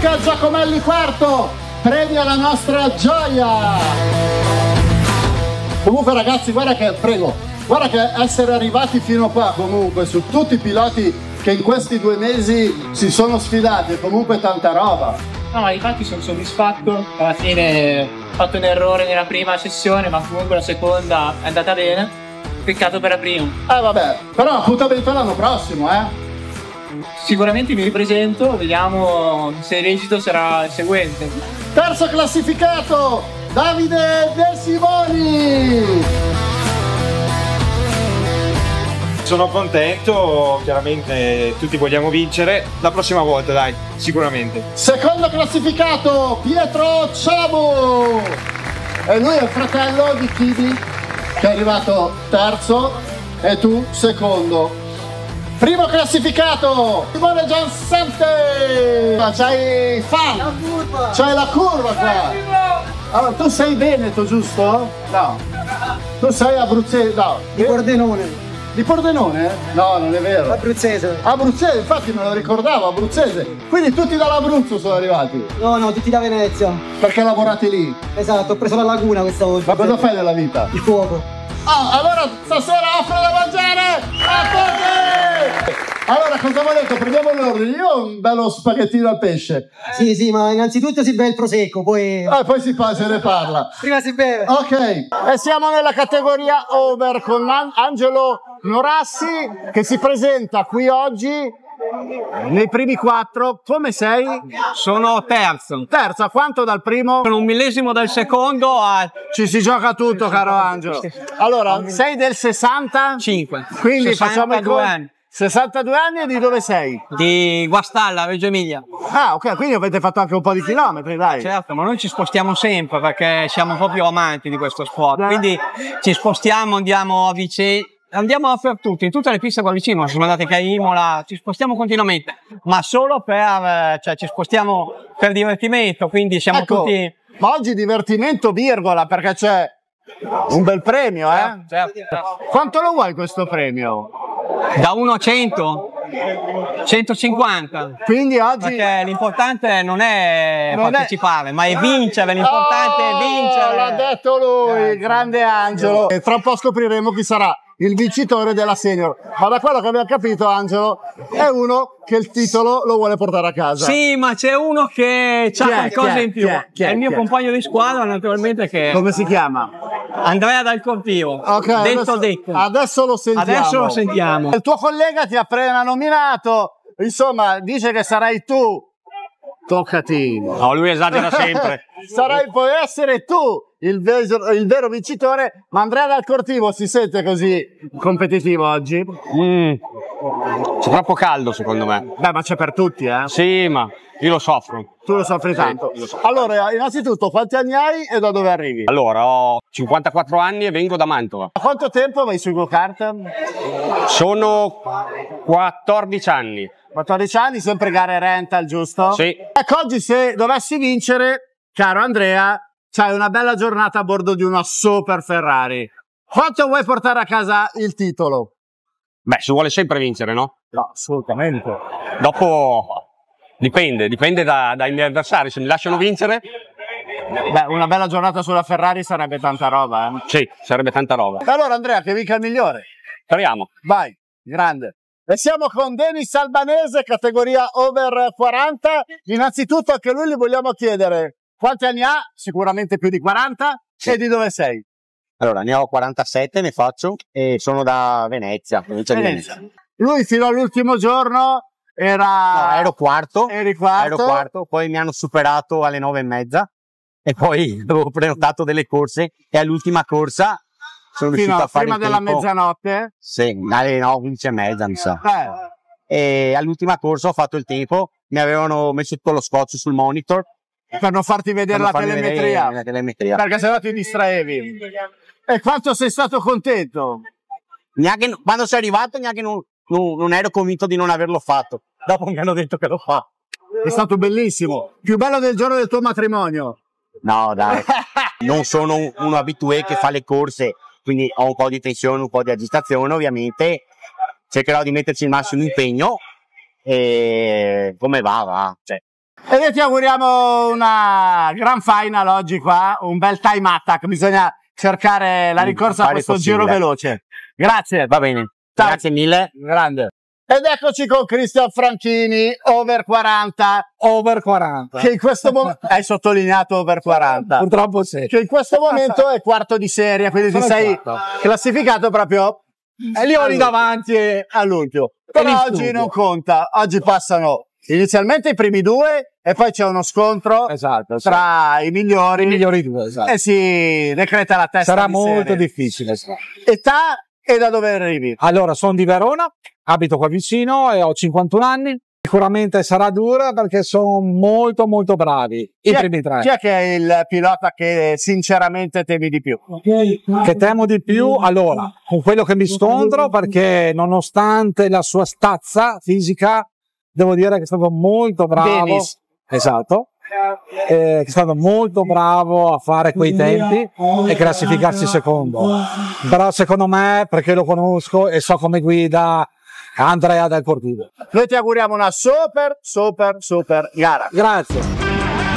Luca Giacomelli quarto, premia la nostra gioia. Comunque ragazzi, guarda che, prego, guarda che essere arrivati fino a qua comunque su tutti i piloti che in questi 2 mesi si sono sfidati è comunque tanta roba. No, ma infatti sono soddisfatto, alla fine ho fatto un errore nella prima sessione, ma comunque la seconda è andata bene, peccato per la prima. Vabbè, però appuntamento l'anno prossimo, Sicuramente mi ripresento, vediamo se l'esito sarà il seguente. Terzo classificato, Davide De Simoni. Sono contento, chiaramente tutti vogliamo vincere, la prossima volta dai, sicuramente. Secondo classificato, Pietro Ciabo. E lui è il fratello di Tibi, che è arrivato terzo, e tu secondo. Primo classificato, Simone Giansante. C'hai fan, c'hai la curva qua. Allora, tu sei veneto, giusto? No. Tu sei abruzzese, no. Di Pordenone. Di Pordenone? No, non è vero. Abruzzese. Abruzzese, infatti me lo ricordavo, abruzzese. Quindi tutti dall'Abruzzo sono arrivati. No, no, tutti da Venezia. Perché lavorate lì? Esatto, ho preso la laguna questa volta. Ma cosa fai nella vita? Il fuoco. Ah, allora stasera offro da mangiare a tutti! Allora, cosa volete? Prendiamo l'ordine. Io ho un bello spaghettino al pesce. Sì, ma innanzitutto si beve il prosecco, poi... Poi se ne parla. Prima si beve. Ok, e siamo nella categoria over con Angelo Norassi che si presenta qui oggi nei primi 4. Come sei? Sono terzo. Terzo, a quanto dal primo? Sono 1 millesimo dal secondo a Ci si gioca tutto, caro Angelo. Allora, sei del 60? 5. Quindi facciamo il 62 anni. 62 anni e di dove sei? Di Guastalla, Reggio Emilia. Ah, ok, quindi avete fatto anche un po' di chilometri, dai. Certo, ma noi ci spostiamo sempre perché siamo proprio amanti di questo sport. Quindi ci spostiamo, andiamo a Vicenza. Andiamo dappertutto, in tutte le piste qua vicino, siamo andati anche a Imola, ci spostiamo continuamente, ma solo per, cioè ci spostiamo per divertimento, quindi siamo tutti... Ma oggi divertimento virgola, perché c'è un bel premio, Certo. Quanto lo vuoi questo premio? Da 1 a 100? 150. Quindi oggi... Perché l'importante non è partecipare, ma è vincere, l'importante è vincere. L'ha detto lui, il grande Angelo. E tra un po' scopriremo chi sarà il vincitore della senior. Ma da quello che abbiamo capito, Angelo, è uno che il titolo lo vuole portare a casa. Sì, ma c'è uno che ha qualcosa in più. È il mio compagno di squadra, naturalmente, che... Come si chiama? Andrea Dal Cortio. Ok, adesso lo sentiamo. Il tuo collega ti ha appena nominato, insomma, dice che sarai tu. Toccati. No, lui esagera sempre. Puoi essere tu il vero vincitore, ma Andrea Dal Cortivo si sente così competitivo oggi? C'è troppo caldo, secondo me. Beh, ma c'è per tutti, Sì, ma io lo soffro. Tu lo soffri tanto. Sì, lo so. Allora, innanzitutto, quanti anni hai e da dove arrivi? Allora, ho 54 anni e vengo da Mantova. Da quanto tempo vai sui go-kart? Sono 14 anni. 14 anni, sempre gare rental, giusto? Sì. Ecco, oggi se dovessi vincere, caro Andrea, c'hai una bella giornata a bordo di una super Ferrari. Quanto vuoi portare a casa il titolo? Beh, si vuole sempre vincere, no? No, assolutamente. Dopo dipende dai miei avversari, se mi lasciano vincere. Beh, una bella giornata sulla Ferrari sarebbe tanta roba, Sì, sarebbe tanta roba. Allora Andrea, che vinca il migliore. Speriamo. Vai, grande. E siamo con Denis Albanese, categoria over 40. Innanzitutto anche lui gli vogliamo chiedere quanti anni ha, sicuramente più di 40, e di dove sei? Allora, ne ho 47, ne faccio, e sono da Venezia, provincia di Venezia. Lui fino all'ultimo giorno era... No, ero quarto, Eri quarto. poi mi hanno superato alle 9:30 e poi avevo prenotato delle corse e all'ultima corsa sono riuscito a fare prima il della tempo. Mezzanotte? Sì, alle 9:30, mi sa. E all'ultima corsa ho fatto il tempo, mi avevano messo tutto lo scotch sul monitor. Per non farti vedere la telemetria. La telemetria. Perché sennò ti distraevi. E quanto sei stato contento? Quando sei arrivato neanche non ero convinto di non averlo fatto. Dopo mi hanno detto che lo fa. È stato bellissimo. Più bello del giorno del tuo matrimonio. No, dai. Non sono uno habitué che fa le corse, quindi ho un po' di tensione, un po' di agitazione, ovviamente. Cercherò di metterci il massimo impegno e come va. Cioè. E noi ti auguriamo una gran final oggi qua, un bel time attack, bisogna cercare la rincorsa a questo giro veloce. Grazie. Va bene. Ciao. Grazie mille. Grande. Ed eccoci con Cristian Franchini, over 40. Over 40. Che in questo momento hai sottolineato over 40. Purtroppo sì. Che in questo momento è quarto di serie, quindi ti Sono sei quarto. classificato proprio E lì ho lì davanti all'ultimo. Però in oggi studio. non conta, oggi passano inizialmente i primi due e poi c'è uno scontro Esatto, sì. tra i migliori, I migliori due, esatto. e si decreta la testa Sarà di molto serie. difficile. Sì. Età e da dove arrivi? Allora, sono di Verona, abito qua vicino e ho 51 anni. Sicuramente sarà dura perché sono molto molto bravi i primi tre. Chi è che è il pilota che sinceramente temi di più? Che temo di più? Allora, con quello che mi scontro, perché nonostante la sua stazza fisica, devo dire che è stato molto bravo. Dennis. Esatto. Che è stato molto bravo a fare quei tempi e classificarsi secondo. Però secondo me, perché lo conosco e so come guida, Andrea del Portivo. Noi ti auguriamo una super gara. Grazie.